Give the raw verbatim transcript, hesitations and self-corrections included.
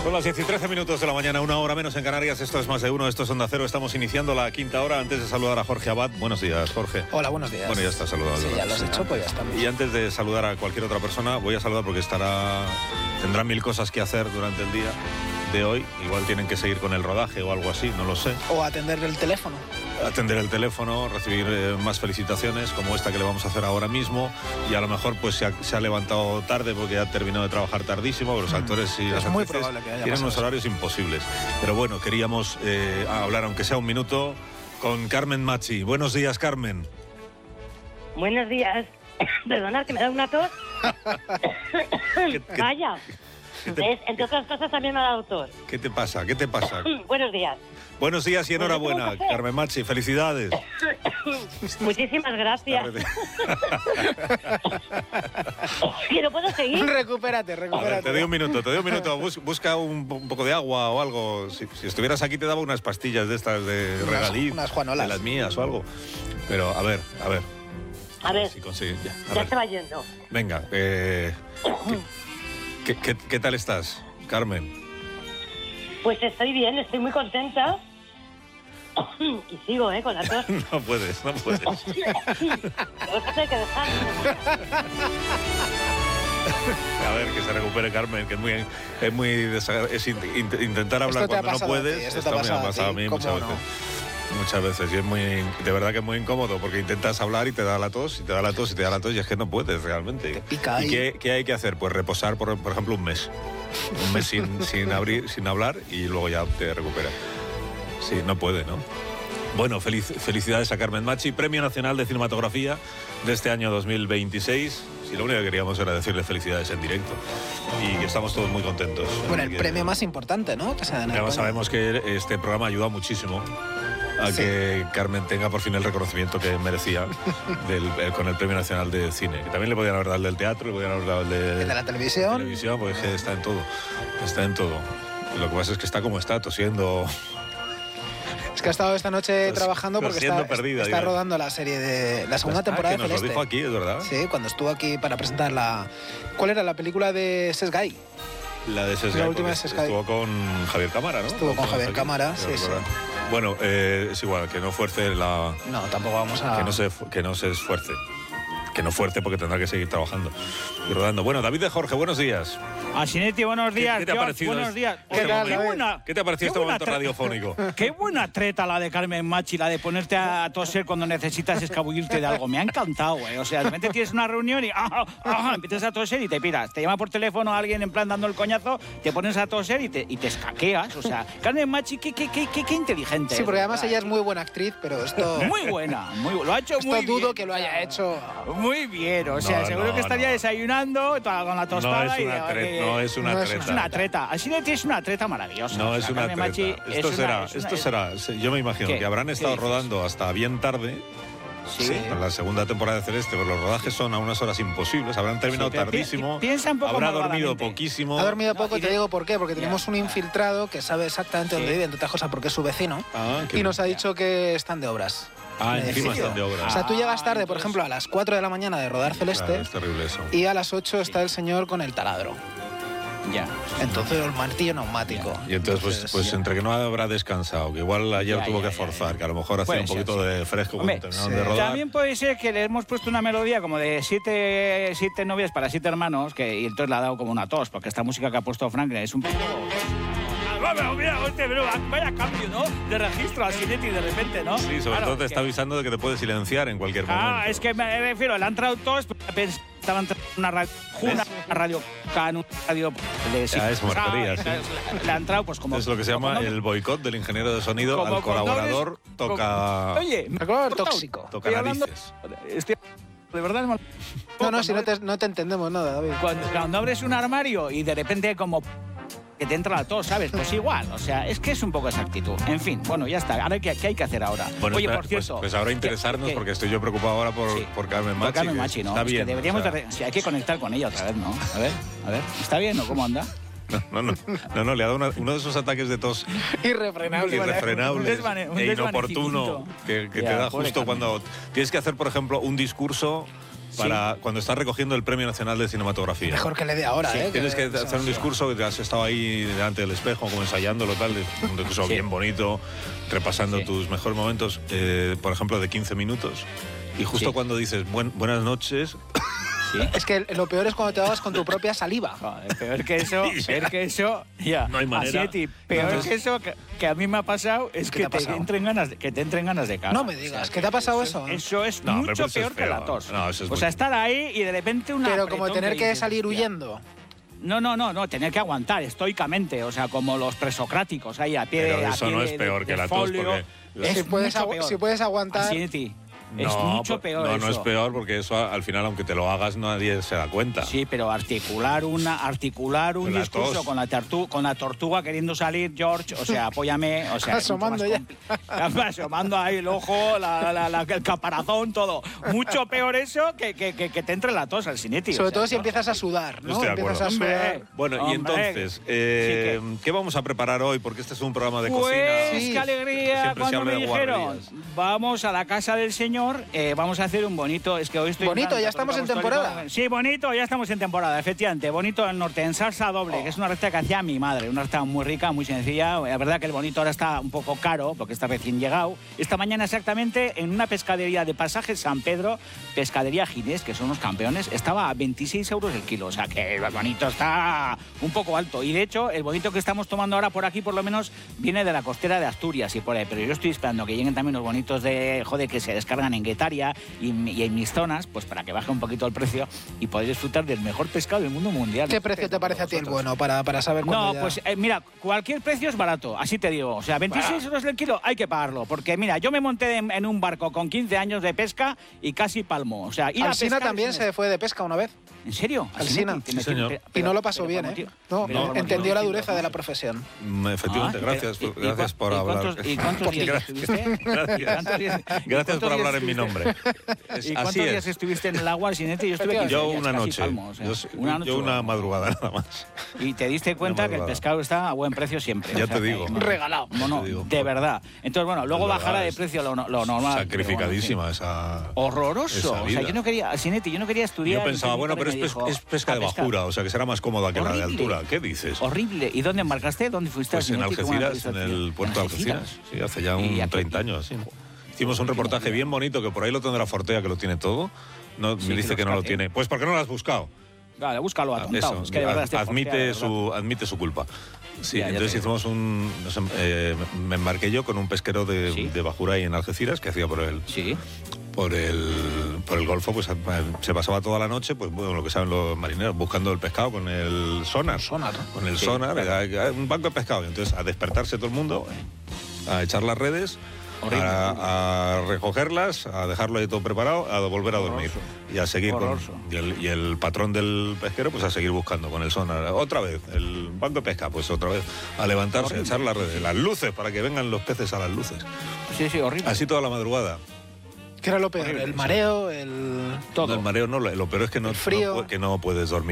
Son las diez y trece minutos de la mañana, una hora menos en Canarias. Esto es Más de Uno, esto es Onda Cero. Estamos iniciando la quinta hora. Antes de saludar a Jorge Abad. Buenos días, Jorge. Hola, buenos días. Bueno, ya está saludado. Sí, ya lo has hecho, pues ya estamos. Y antes de saludar a cualquier otra persona, voy a saludar porque estará tendrá mil cosas que hacer durante el día de hoy. Igual tienen que seguir con el rodaje o algo así, no lo sé. O atender el teléfono. Atender el teléfono, recibir eh, más felicitaciones como esta que le vamos a hacer ahora mismo, y a lo mejor pues se ha, se ha levantado tarde porque ha terminado de trabajar tardísimo, porque los actores y las actrices tienen unos horarios imposibles. Pero bueno, queríamos eh, hablar, aunque sea un minuto, con Carmen Machi. Buenos días, Carmen. Buenos días. Perdonad que me da una tos. ¿Qué, qué, Vaya. ¿qué te, es, entre otras cosas también me ha dado tos. ¿Qué te pasa? ¿Qué te pasa? Buenos días. Buenos días y enhorabuena, Carmen Machi. Felicidades. Muchísimas gracias. Que no puedo seguir. Recupérate, recupérate. Ver, te doy un minuto, te doy un minuto. Bus, busca un, un poco de agua o algo. Si, si estuvieras aquí te daba unas pastillas de estas de regaliz. Unas juanolas. De las mías o algo. Pero a ver, a ver. A ver. Si consigue, ya a ya ver. se va yendo. Venga, eh, ¿qué, qué, qué, ¿qué tal estás, Carmen? Pues estoy bien, estoy muy contenta. Y sigo, ¿eh? Con la tos. No puedes, no puedes. Lo que hay que dejar. A ver, que se recupere Carmen, que es muy, es muy desagradable. Es in, in, intentar hablar esto cuando no puedes. Ti, esto, esto te me ha pasado a, a mí muchas no? veces. Muchas veces, y es muy, de verdad que es muy incómodo, porque intentas hablar y te da la tos, y te da la tos, y te da la tos, y es que no puedes realmente. Te pica. ¿Y qué, qué hay que hacer? Pues reposar, por, por ejemplo, un mes. Un mes sin, sin, abrir, sin hablar, y luego ya te recuperas. Sí, no puede, ¿no? Bueno, feliz, felicidades a Carmen Machi, Premio Nacional de Cinematografía de este año dos mil veintiséis. Si lo único que queríamos era decirle felicidades en directo, y que estamos todos muy contentos. Bueno, el que, premio más importante, ¿no? Que se da en el sabemos que este programa ayuda muchísimo a sí. que Carmen tenga por fin el reconocimiento que merecía del, el, con el Premio Nacional de Cine. Que también le podían haber dado el del teatro, le podían haber dado el de, ¿El de la televisión. De la televisión, porque sí. está en todo. Está en todo. Lo que pasa es que está como está, tosiendo. Es que ha estado esta noche Tos, trabajando porque está, perdida, está rodando la serie de la segunda ah, temporada que de nos Celeste. Lo dijo aquí, es verdad. Sí, cuando estuvo aquí para presentar la... ¿Cuál era? La película de Sesgay. La de Sesgay. La última de Sesgay. Estuvo con Javier Cámara, ¿no? Estuvo con Javier Cámara, sí, sí. Bueno, eh, es igual, que no fuerce la... No, tampoco vamos a... Que no se, que no se esfuerce. Que no fuerte, porque tendrá que seguir trabajando y rodando. Bueno, David de Jorge, buenos días. Asinetti, buenos días. ¿Qué, qué te ha parecido? Buenos días. ¿Qué, tal, qué, buena, ¿Qué te ha parecido este momento radiofónico? Qué buena treta la de Carmen Machi, la de ponerte a toser cuando necesitas escabullirte de algo. Me ha encantado, güey. O sea, de repente tienes una reunión y ah, ah, empiezas a toser y te piras. Te llama por teléfono a alguien en plan dando el coñazo, te pones a toser y te, y te escaqueas. O sea, Carmen Machi, qué, qué, qué, qué, qué inteligente. Sí, porque es, además ¿verdad? ella es muy buena actriz, pero esto... Muy buena, muy Lo ha hecho esto muy bien. dudo que lo haya hecho... Muy bien, o sea, no, seguro no, que estaría no. desayunando con la tostada. No es una, y, tre eh, no es una no treta. Es una treta. Asinetti es una treta maravillosa. No o sea, es una Carmen treta. Machi Esto es será, una, es esto una, será. Yo me imagino ¿Qué? que habrán estado ¿Qué rodando hasta bien tarde. Sí. En la segunda temporada de Celeste, pero los rodajes son a unas horas imposibles. Habrán terminado Sí, pero tardísimo. pi piensa un poco Habrá dormido malvadamente. poquísimo. Ha dormido poco, No, y te de... digo por qué, porque tenemos ya, un infiltrado que sabe exactamente sí. dónde vive, entre otras cosas porque es su vecino, Ah, y nos ha dicho que están de obras. Ah, en encima edificio. están de obras. O sea, tú llegas tarde, Ah, por entonces... ejemplo, a las cuatro de la mañana de rodar Celeste, Claro, es terrible eso. y a las ocho está el señor con el taladro. Ya. Entonces el martillo neumático. Y entonces, pues, Entonces, pues ya. entre que no habrá descansado, que igual ayer Ya, tuvo ya, que ya, forzar, ya. que a lo mejor hacía Puede un ser, poquito sí. de fresco Hombre, cuando terminaron sí. de rodar. También puede ser que le hemos puesto una melodía como de siete, siete novias para siete hermanos, que, y entonces le ha dado como una tos, porque esta música que ha puesto Franklin es un poco... Mira, mira, hostia, pero vaya cambio, ¿no? De registro a Asinetti de repente, ¿no? Sí, sobre Claro, todo te que... está avisando de que te puede silenciar en cualquier momento. Ah, es que me refiero, le han entrado tos, estaba entrando una radio, una radio, una radio de Ya, es muertería, sí. Le, le ha entrado pues como... Es lo que se llama como, el boicot del ingeniero de sonido como al colaborador condones, toca... Como, oye, El color tóxico. Toca estoy hablando- narices. estoy- de verdad es mal... No, no, si no te, no te entendemos nada, David. Cuando, cuando abres un armario y de repente como que te entra la tos, ¿sabes? Pues igual, o sea, es que es un poco esa actitud. En fin, bueno, ya está. Ahora, ¿qué, qué hay que hacer ahora? Bueno, Oye, espera, por cierto... Pues, pues ahora interesarnos, ¿qué- qué? porque estoy yo preocupado ahora por, Sí. por Carmen Por Machi. Carmen que Machi, ¿no? Está Es que bien. deberíamos o sea, de re- sí, hay que conectar con ella otra vez, ¿no? A ver, a ver. ¿Está bien o cómo anda? No, no, no, no, le ha dado una- uno de esos ataques de tos Irrefrenable. irrefrenables Un desvane- un e desvanecimiento. inoportuno que, que Ya, te da pobre justo Carmen. cuando tienes que hacer, por ejemplo, un discurso para cuando estás recogiendo el Premio Nacional de Cinematografía. Mejor que le dé ahora, Sí, ¿eh? tienes que, que hacer un discurso que te has estado ahí delante del espejo, como ensayándolo, tal, de- un discurso Sí. bien bonito, repasando Sí. tus mejores momentos, eh, por ejemplo, de quince minutos. Y justo Sí. cuando dices "Buen- buenas noches", Sí. Es que lo peor es cuando te hagas con tu propia saliva. Joder, peor que eso, peor que eso, ya. No hay manera. Así, tío, peor Entonces- que eso que, que a mí me ha pasado es ¿Qué que te ha te, pasado? entren ganas de, que te entren ganas de cagar. No me digas, ¿qué te ha pasado eso? Eso es No, hombre, mucho pero eso es peor que feo. la tos. No, eso es o muy- sea, estar ahí y de repente una. Pero como tener que salir huyendo. No, no, no, no, tener que aguantar estoicamente, o sea, como los presocráticos ahí a pie de. pero a eso pie no de- es peor de que la tos, folio. porque... Es si, puedes mucho agu- peor. si puedes aguantar. Así de ti. Es No, mucho po- peor No, eso. no es peor porque eso al final, aunque te lo hagas, nadie se da cuenta. Sí, pero articular una articular un Con la discurso tos. con la tortu- con la tortuga queriendo salir, George, o sea, apóyame, o sea, es mucho Asomando más ya. compli- asomando ahí el ojo, la- la- la- el caparazón, todo. Mucho peor eso que, que, que, que te entre la tos al cineti. Sobre o sea, todo si ¿no? empiezas a sudar, Yo ¿no? estoy de Empiezas a acuerdo. sudar. Hombre. Bueno, y Hombre. entonces, eh, ¿qué vamos a preparar hoy? Porque este es un programa de Pues cocina. Sí. qué alegría Siempre se cuando habla me de dijeron, guarrerías. vamos a la casa del señor, eh, vamos a hacer un bonito, es que hoy estoy... en Bonito, plan ya estamos en católico temporada. apostólico. Sí, bonito, ya estamos en temporada, efectivamente. Bonito del norte, en salsa doble, que es una receta que hacía mi madre, una receta muy rica, muy sencilla. La verdad que el bonito ahora está un poco caro, porque está recién llegado. Esta mañana exactamente en una pescadería de Pasaje San Pedro, Pescadería Ginés, que son unos campeones, estaba a veintiséis euros el kilo, o sea que el bonito está un poco alto. Y de hecho, el bonito que estamos tomando ahora por aquí, por lo menos, viene de la costera de Asturias y por ahí. Pero yo estoy esperando que lleguen también los bonitos de, joder, que se descargan en Guetaria y, y en mis zonas, pues para que baje un poquito el precio y podáis disfrutar del mejor pescado del mundo mundial. ¿Qué precio te parece a ti el bueno para, para saber cuándo No, ya- pues eh, mira, cualquier precio es barato, así te digo. O sea, veintiséis euros el kilo hay que pagarlo. Porque mira, yo me monté en, en un barco con quince años de pesca y casi palmo. O sea, ir a Alsina pescar también es- se fue de pesca una vez ¿En serio? Alsina. Te Sí, metió- señor. pero- y no lo pasó pero bien, por ¿eh? motivo- No, pero por entendió la motivo- dureza de la profesión. Mm, Efectivamente, Ah, gracias, pero- y- y gracias cua- por y hablar. cuántos- ¿Y cuántos días Gracias. estuviste? Gracias. ¿Y cuántos días- y Gracias cuántos por hablar días en mi estuviste? nombre. Es- ¿Y cuántos así días es. estuviste en el agua, Sinete? Yo estuve quince Yo días, una casi noche. palmo, o sea, yo, una noche. yo una madrugada nada más. Y te diste cuenta que el madrugada. pescado está a buen precio siempre. Ya o sea, te digo. que no- Regalado. No, no, te digo. de verdad. Entonces, bueno, luego Es verdad, bajará de es precio lo, lo normal. Sacrificadísima pero esa. bueno, en fin. Horroroso. esa O sea, vida. yo no quería, Sinetti, yo no quería estudiar. Yo pensaba, y bueno, pero es, me pes- dijo, es pesca de "A pescar". bajura, o sea que será más cómoda que la de Horrible. altura. ¿Qué dices? Horrible. ¿Y dónde embarcaste? ¿Dónde fuiste? Pues en Sinetti? Qué buena Algeciras, en actualización. el puerto de ¿En Algeciras. Sí, hace ya Y un aquí- treinta años, sí. Hicimos un reportaje bien bonito que por ahí lo tendrá Fortea, que lo tiene todo. No, Sí, me dice que que lo no lo saque. tiene. Pues ¿por qué no lo has buscado? Vale, búscalo a Ah, tontaos. eso, Es que de verdad ad- este admite, Fortea, de verdad. su, admite su culpa. Sí, Ya, ya entonces te digo. hicimos un... no sé, eh, me embarqué yo con un pesquero de, Sí. de bajura ahí en Algeciras que hacía por el, Sí. por el, por el Golfo, pues a- se pasaba toda la noche, pues bueno, lo que saben los marineros, buscando el pescado con el sonar. Sonar. Con el Sí, sonar, claro. era- era un banco de pescado. Y entonces a despertarse todo el mundo, a echar las redes, Horrible, a, a recogerlas, a dejarlo ahí todo preparado, a volver a dormir. Horroroso. Y a seguir con... Horroroso. Y el, y el patrón del pesquero, pues a seguir buscando con el sonar. Otra vez, el banco de pesca, pues otra vez, a levantarse, a echar las redes, las luces, para que vengan los peces a las luces. Sí, sí, horrible. Así toda la madrugada. ¿Qué era lo peor? Horrible, El sí. mareo, el... Todo. No, el mareo no, lo, lo peor es que no, El frío. no pu- que no puedes dormir.